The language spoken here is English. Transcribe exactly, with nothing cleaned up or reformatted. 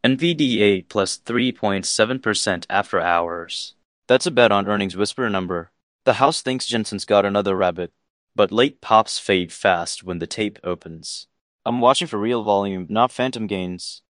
N V D A plus three point seven percent after hours. That's a bet on earnings whisper number. The house thinks Jensen's got another rabbit, but late pops fade fast when the tape opens. I'm watching for real volume, not phantom gains.